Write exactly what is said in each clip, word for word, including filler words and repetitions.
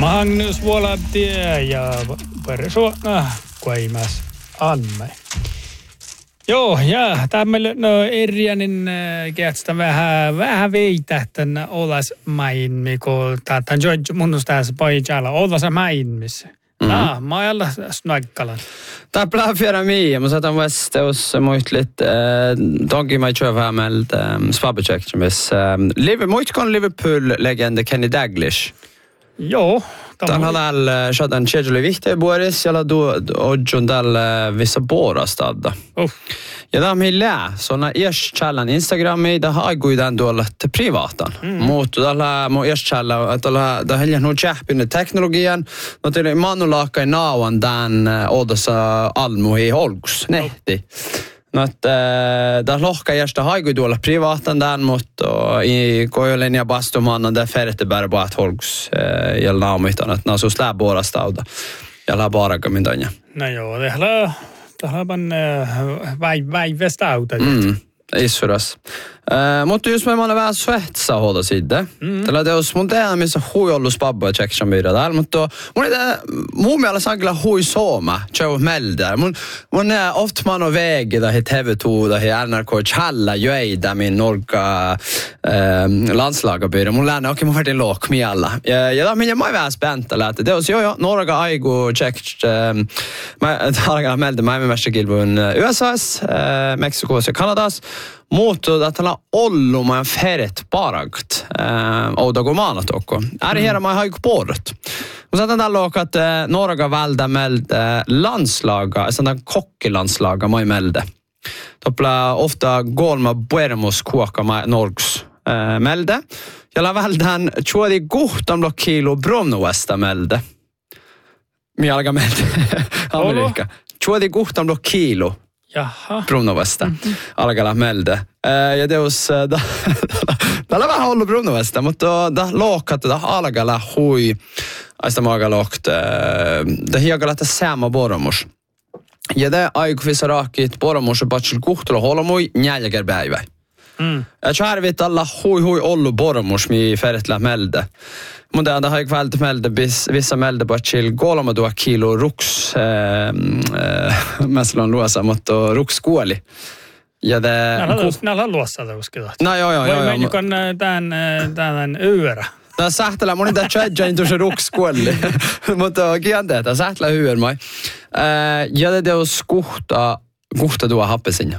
Magnus Vuolantie ja persoona Koimas Anne. Joo, ja tämmöinen no Erjanin kehtstä vähän vähän veitä tän olas main miko tatan George munnustas pojalla olas main missä. Ah, mä alla snackkalan. Tää plää fjärra mia, mä saatan vastaus muistlit äh, donki mä tror vähän med äh, Swabacek miss äh, Liverpool muitkon Liverpool legende Kenny Dalglish. Joo. Tän har all shadan schedule viktig Boris jalla då och dal vissa bora stadda. Oh. Ja da milla såna ers challan Instagram i da har gå den då till privatan. Mot dalla mo ers challa att dalla da helgen no chapin teknologien och till manolaka i nawan dan odasa almo i holgus. Nehti. Nåt äh, da lohka järstä haiguiduolla privatan dan mot och i kojolen ja bastumanna där färte bara på att holks äh, jälla naamitan att na så slä bora stauda. Jälla bara kamindanja. No joo, det har det har man vai vai vestauta. Mm. Issuras. Uh, mutta jos me mana vähän svetsa hoida siitä. Mm. Tällä teos mun tehdään missä hui ollut spabba tjekshan myydä täällä, mutta mun ei mun mielestä on kyllä hui sooma, tjau melda. Mun mun är ofta man och väg där hit T V två där i N R K challa ju ei där min norka eh landslagabyrå. Mun lärna okej mun hade lok med alla. Ja, ja men jag måste vara spänt att det är så ja, några aigo check men har melda mig med mästergilbun U S A, Mexiko och Kanadas. Mutta että tällä ollut mä feret paragt ouda gomanat okko. Är här man har ju porrat. Och så att den låg att Norge valde melde landslaga, sådana kokkelandslaga man melde. Toppla ofta går med Buermos koka med Norges melde. Jag la valde han tror det gott om lock kilo bromnoesta melde. Mialga melde. Amerika. Tror det gott om lock kilo. Jaha. Brunnovesta. Mm-hmm. Algalla melde. Uh, ja deus uh, da Tällä vähän ollut Brunnovesta, mutta da lokat da algalla hui aista maga lokt. Da hiagalla ta sama boromus. Ja det aiku fisarakit boromus patsil kuhtula holmoi njäjäger päivä. Mm. Jag tror vi alla hui hui ollu boromus mi feretla melde. Mutta det har jag väl melde bis vissa melde på chill goloma då kilo rux eh eh mäslon luosa mutta rux kuoli. Ja det Nalla luossa det uskida. No joo joo joo. Men kan tän tän yöra. Tää sähtälä mun inte tjäjä into se rux kuoli. Mutta kiande tää sähtälä hyör mai. Eh ja det är skuhta kuhta tuo happesinja.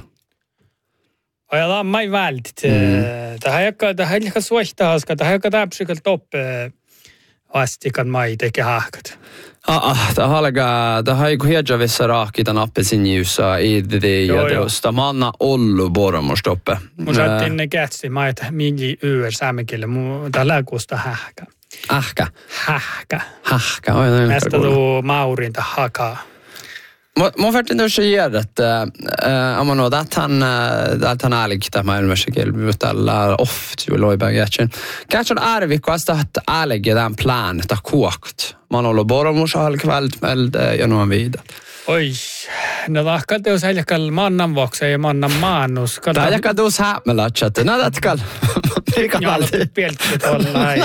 Ja la mai vält. Det har jag det har jag suosta haska. Det har jag täpsikal topp vastikan mai teke hahkat. Ah ah, det halga det har ju hedja vissa rakit den apelsinjusa i det ja det manna ollu boromus toppe. Mun sattin ne kätsi mai mingi yör saamekille mu tällä kusta hahka. Ahka. Hahka. Hahka. Oi näin. Nästa tuo maurinta hakaa. Mun färtin tuossa ger että äh man då att han att han ärlig där med Mexiko mot alla oft ju loiberg jätchen. Kanske är vi kostar att ärlig den plan ta kokt. Man håller bara mos all kväll med ja någon vid. Oj. No lahkalta jos heljakal mannan vuoksi ja mannan maannus. Tää jaka tuus hämellä chat. No datkal. Mikä valti pelkki tolla ei.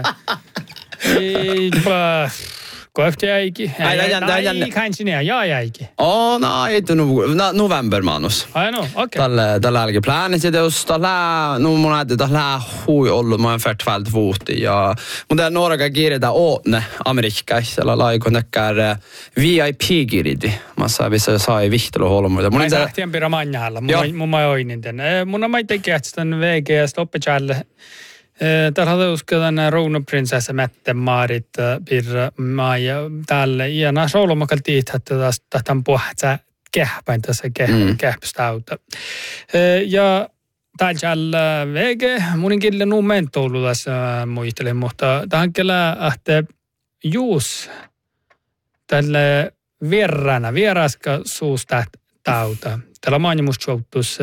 Ei pa Kohti äiki. Ei kanske nej, jag äiki. Åh nej, det no november manus. Ai no, okei. Tällä tällä alge planet det ostalla no mun hade tällä hui ollut mä färt vält vuoti ja mun där några girda åtne Amerikka eller laiko näkkär V I P giridi. Mä sa vissa sa i vihtelo holmo. Mun där lähtien pira manjalla. Mun mun mä oinin den. Mun mä tekee stan V G stoppechalle. Täällä hade uskadan Rouno-prinsessa Mette-Maarit pirra maja tälle ja na solmakaltiit että tästä pohjaa kehpäin tässä kehpästauta. Ja täällä V G munin kille nu mentoulu tässä muistelen mutta tähän kyllä että juus tälle vierana vieraska suusta tauta. Täällä maanimusjoutus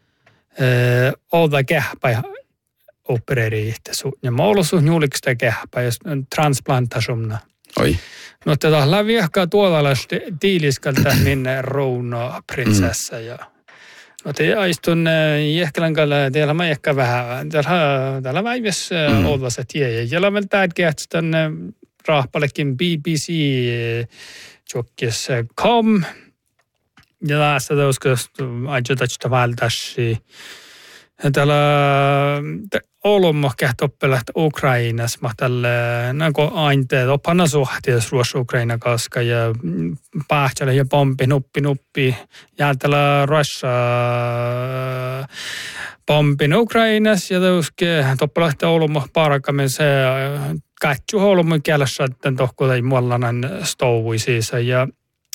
olda kehpäin opereri ihtäsu. Ja mä ollut suht juuliksta kehpä, jos transplantasumna. Oi. No tätä läviähkää tuolla tiiliskalta minne Rouno-prinsessa. Ja no te istun jähkälänkällä, teillä mä ehkä vähän, täällä, täällä väiväs olla se tie. Ja jällä vielä tärkeää, että rahpallekin B B C tjokkis kom. Ja läste det uskos ajutasta valtasi. Täällä olumma kähtoppelat Ukrainas mahtalle nako ainte opana suhteessa ruos Ukraina kaska ja pahtjale ja pompi nuppi nuppi ja täällä ruossa pompin Ukrainas ja uske toppelahti olumma parakamen se katju olumma kielessä den tohko tai muallanan stoui siis ja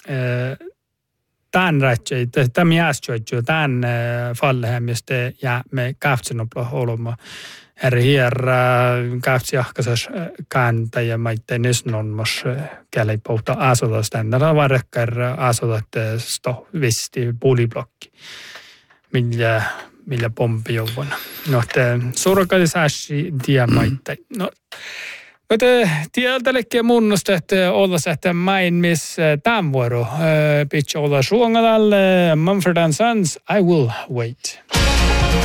tämän rätsei, tämä jäästjöitsy, tämän fallehemmistä ja me käftsinopla olemme eri hierra käftsiahkasas käntä ja maitteen nisnonmas kälei pohta asotas tändä varrekkar asotat sto visti puliblokki millä millä pompi jouvona. No te surkadi sashi dia maitteen. No Mutta tieltälekin munnusta, että olla sähtä main, missä tämän vuoro pitää olla suongalalle Mumford and Sons, I Will Wait.